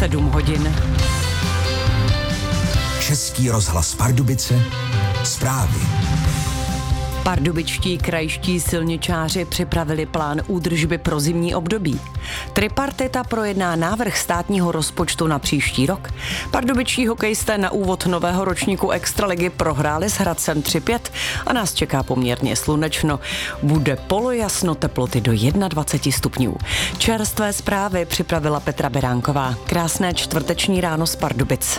7 hodin. Český rozhlas Pardubice, zprávy. Pardubičtí krajští silničáři připravili plán údržby pro zimní období. Tripartita projedná návrh státního rozpočtu na příští rok. Pardubičtí hokejisté na úvod nového ročníku Extraligy prohráli s Hradcem 3-5 a nás čeká poměrně slunečno. Bude polojasno, teploty do 21 stupňů. Čerstvé zprávy připravila Petra Beránková. Krásné čtvrteční ráno z Pardubic.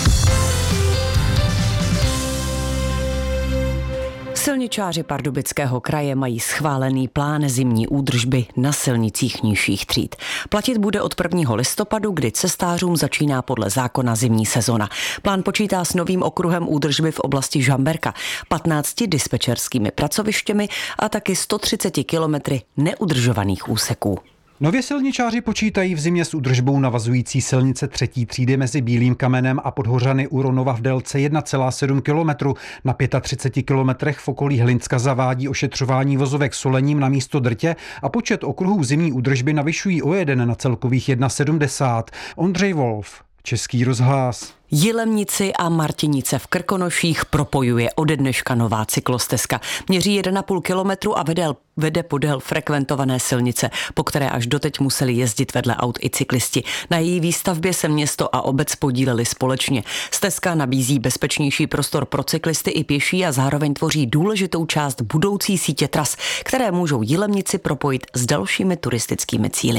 Silničáři Pardubického kraje mají schválený plán zimní údržby na silnicích nižších tříd. Platit bude od 1. listopadu, kdy cestářům začíná podle zákona zimní sezona. Plán počítá s novým okruhem údržby v oblasti Žamberka, 15 dispečerskými pracovištěmi a taky 130 kilometry neudržovaných úseků. Nově silničáři počítají v zimě s údržbou navazující silnice 3. třídy mezi Bílým Kamenem a Podhořany u Ronova v délce 1,7 km. Na 35 kilometrech v okolí Hlinska zavádí ošetřování vozovek solením na místo drtě a počet okruhů zimní údržby navyšují o 1 na celkových 1,70. Ondřej Wolf, Český rozhlas. Jilemnici a Martinice v Krkonoších propojuje ode dneška nová cyklostezka. Měří 1,5 kilometru a vede podél frekventované silnice, po které až doteď museli jezdit vedle aut i cyklisti. Na její výstavbě se město a obec podíleli společně. Stezka nabízí bezpečnější prostor pro cyklisty i pěší a zároveň tvoří důležitou část budoucí sítě tras, které můžou Jilemnici propojit s dalšími turistickými cíli.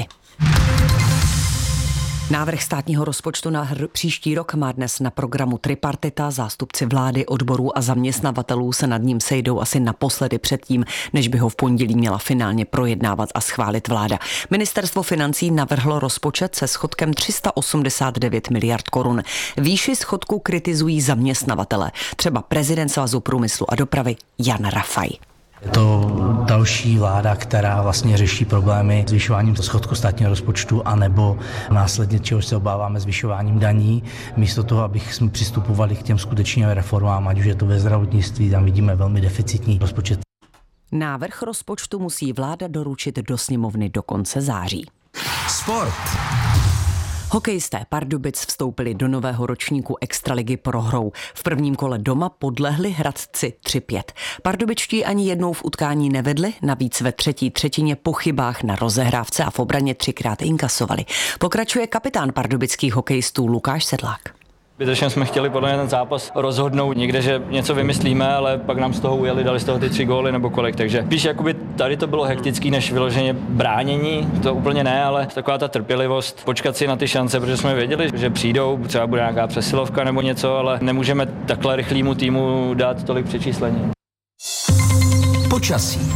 Návrh státního rozpočtu na příští rok má dnes na programu tripartita. Zástupci vlády, odborů a zaměstnavatelů se nad ním sejdou asi naposledy předtím, než by ho v pondělí měla finálně projednávat a schválit vláda. Ministerstvo financí navrhlo rozpočet se schodkem 389 miliard korun. Výši schodku kritizují zaměstnavatele, třeba prezident Svazu průmyslu a dopravy Jan Rafaj. Je to další vláda, která vlastně řeší problémy zvyšováním schodku státního rozpočtu anebo následně, čeho se obáváme, zvyšováním daní. Místo toho, abychom přistupovali k těm skutečným reformám, ať už je to ve zdravotnictví, tam vidíme velmi deficitní rozpočet. Návrh rozpočtu musí vláda doručit do sněmovny do konce září. Sport. Hokejisté Pardubic vstoupili do nového ročníku Extraligy prohrou. V prvním kole doma podlehli Hradci 3-5. Pardubičtí ani jednou v utkání nevedli, navíc ve třetí třetině po chybách na rozehrávce a v obraně 3krát inkasovali. Pokračuje kapitán pardubických hokejistů Lukáš Sedlák. Zbytečně jsme chtěli podle mě ten zápas rozhodnout někde, že něco vymyslíme, ale pak nám z toho ujeli, dali z toho ty 3 góly nebo kolik, takže spíš jakoby tady to bylo hektický než vyloženě bránění, to úplně ne, ale taková ta trpělivost, počkat si na ty šance, protože jsme věděli, že přijdou, třeba bude nějaká přesilovka nebo něco, ale nemůžeme takhle rychlému týmu dát tolik přečíslení. Počasí.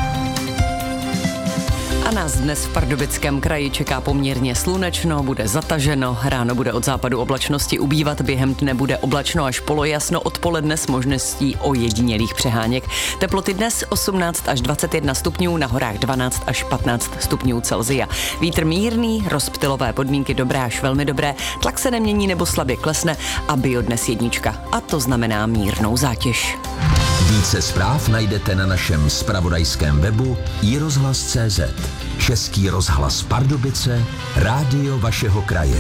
A nás dnes v Pardubickém kraji čeká poměrně slunečno, bude zataženo, ráno bude od západu oblačnosti ubývat, během dne bude oblačno až polojasno, odpoledne s možností ojedinělých přeháněk. Teploty dnes 18 až 21 stupňů, na horách 12 až 15 stupňů Celsia. Vítr mírný, rozptylové podmínky dobré až velmi dobré, tlak se nemění nebo slabě klesne a bio dnes 1. A to znamená mírnou zátěž. Více zpráv najdete na našem zpravodajském webu iRozhlas.cz. Český rozhlas Pardubice, rádio vašeho kraje.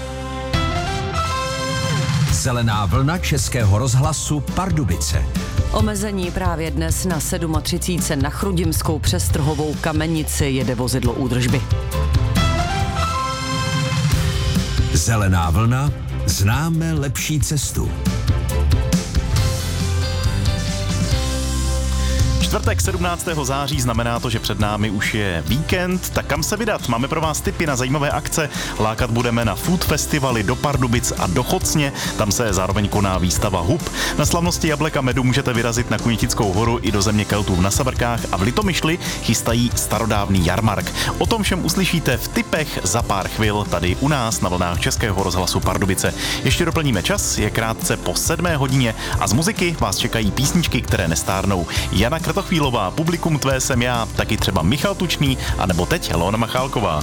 Zelená vlna Českého rozhlasu Pardubice. Omezení právě dnes na 37 na Chrudimskou přes Kamenici jede vozidlo údržby. Zelená vlna, známe lepší cestu. Čtvrtek 17. září znamená to, že před námi už je víkend, tak kam se vydat? Máme pro vás tipy na zajímavé akce, lákat budeme na food festivaly do Pardubic a do Chocně, tam se zároveň koná výstava hub. Na slavnosti Jablek a medu můžete vyrazit na Kunětickou horu i do země Keltů v Nasabrkách a v Litomyšli chystají starodávný jarmark. O tom všem uslyšíte v tipech za pár chvil tady u nás na vlnách Českého rozhlasu Pardubice. Ještě doplníme čas, je krátce po 7 hodině a z muziky vás čekají písničky, které nestárnou. Jana Kratochvílová, Publikum tvé jsem já, taky třeba Michal Tučný, anebo teď Helona Machálková.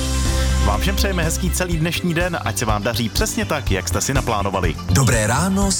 Vám všem přejeme hezký celý dnešní den, ať se vám daří přesně tak, jak jste si naplánovali. Dobré ráno